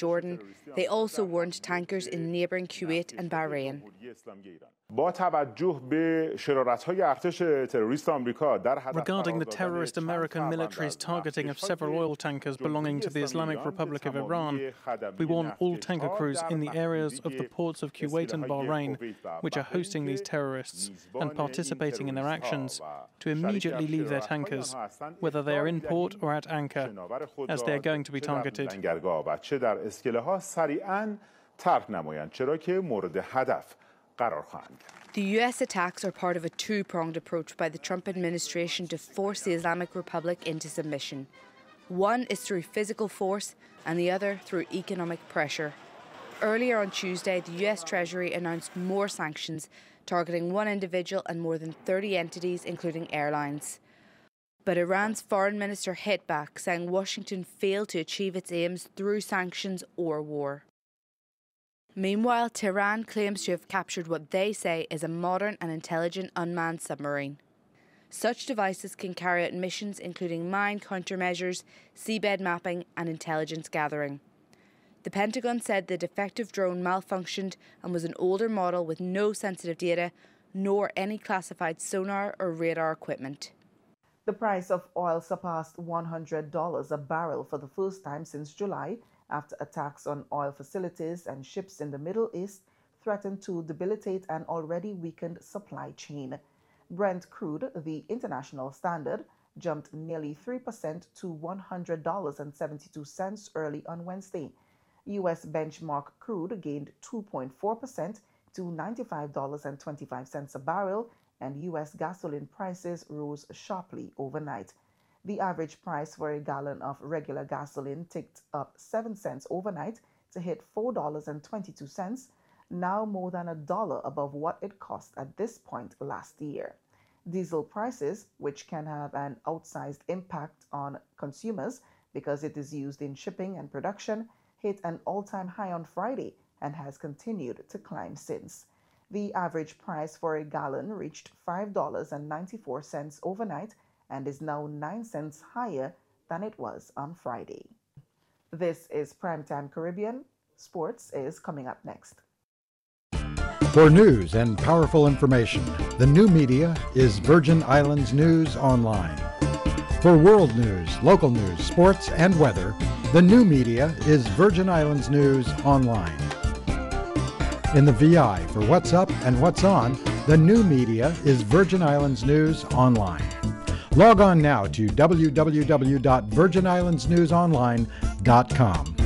Jordan. They also warned tankers in neighbouring Kuwait and Bahrain. Regarding the terrorist American military's targeting of several oil tankers belonging to the Islamic Republic of Iran, we warn all tanker crews in the areas of the ports of Kuwait and Bahrain, which are hosting these terrorists and participating in their actions, to immediately leave their tankers, whether they are in port or at anchor, as they are going to be targeted. The US attacks are part of a two-pronged approach by the Trump administration to force the Islamic Republic into submission. One is through physical force and the other through economic pressure. Earlier on Tuesday, the US Treasury announced more sanctions targeting one individual and more than 30 entities, including airlines. But Iran's foreign minister hit back, saying Washington failed to achieve its aims through sanctions or war. Meanwhile, Tehran claims to have captured what they say is a modern and intelligent unmanned submarine. Such devices can carry out missions including mine countermeasures, seabed mapping and intelligence gathering. The Pentagon said the defective drone malfunctioned and was an older model with no sensitive data, nor any classified sonar or radar equipment. The price of oil surpassed $100 a barrel for the first time since July, after attacks on oil facilities and ships in the Middle East threatened to debilitate an already weakened supply chain. Brent crude, the international standard, jumped nearly 3% to $100.72 early on Wednesday. U.S. benchmark crude gained 2.4% to $95.25 a barrel, and U.S. gasoline prices rose sharply overnight. The average price for a gallon of regular gasoline ticked up 7 cents overnight to hit $4.22, now more than $1 above what it cost at this point last year. Diesel prices, which can have an outsized impact on consumers because it is used in shipping and production, hit an all-time high on Friday and has continued to climb since. The average price for a gallon reached $5.94 overnight and is now 9 cents higher than it was on Friday. This is Primetime Caribbean. Sports is coming up next. For news and powerful information, the new media is Virgin Islands News Online. For world news, local news, sports, and weather, the new media is Virgin Islands News Online. In the VI for what's up and what's on, the new media is Virgin Islands News Online. Log on now to www.virginislandsnewsonline.com.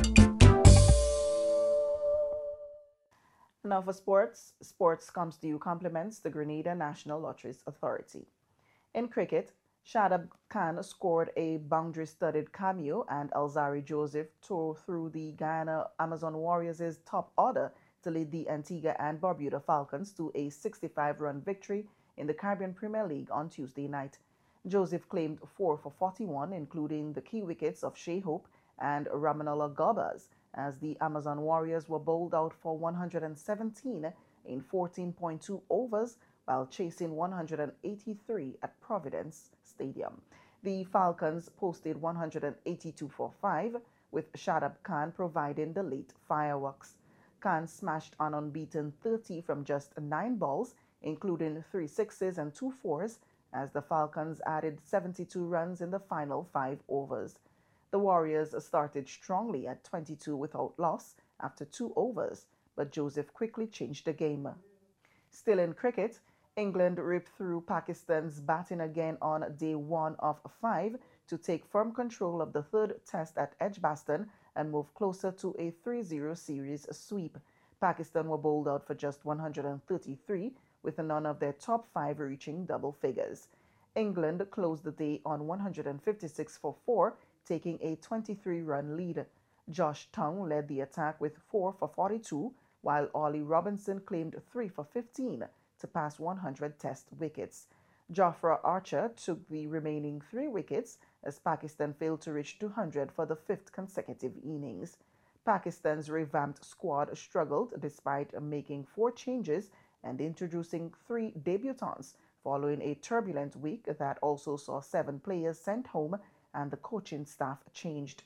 Now for sports. Sports comes to you compliments the Grenada National Lotteries Authority. In cricket, Shadab Khan scored a boundary-studded cameo and Alzarri Joseph tore through the Guyana Amazon Warriors' top order to lead the Antigua and Barbuda Falcons to a 65-run victory in the Caribbean Premier League on Tuesday night. Joseph claimed 4 for 41, including the key wickets of Shea Hope and Ramanola Garbaz, as the Amazon Warriors were bowled out for 117 in 14.2 overs while chasing 183 at Providence Stadium. The Falcons posted 182 for 5, with Shadab Khan providing the late fireworks. Khan smashed an unbeaten 30 from just 9 balls, including 3 sixes and 2 fours, as the Falcons added 72 runs in the final 5 overs. The Warriors started strongly at 22 without loss after 2 overs, but Joseph quickly changed the game. Still in cricket, England ripped through Pakistan's batting again on day 1 of 5 to take firm control of the third test at Edgbaston and move closer to a 3-0 series sweep. Pakistan were bowled out for just 133, with none of their top 5 reaching double figures. England closed the day on 156 for 4, taking a 23-run lead. Josh Tongue led the attack with 4 for 42, while Ollie Robinson claimed 3 for 15 to pass 100 test wickets. Jofra Archer took the remaining 3 wickets as Pakistan failed to reach 200 for the 5th consecutive innings. Pakistan's revamped squad struggled despite making 4 changes and introducing 3 debutants following a turbulent week that also saw 7 players sent home and the coaching staff changed.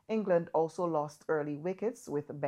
England also lost early wickets with